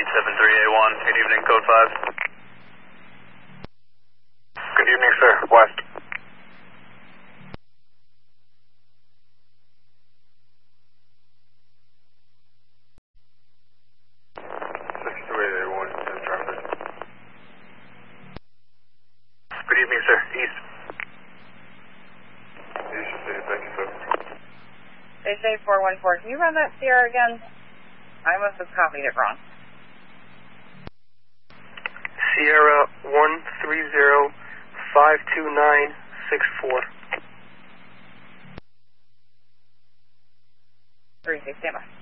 73A1, good evening, code 5. Good evening, sir. West. Good evening, sir. East. East, thank you, sir. They say 414. Can you run that Sierra again? I must have copied it wrong. Sierra 130-52964. 36, stand by.